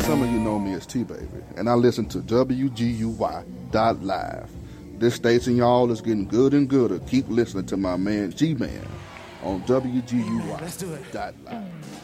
Some of you know me as T-Baby, and I listen to WGUY.live. This station, y'all, is getting good and gooder. Keep listening to my man G-Man on WGUY.live.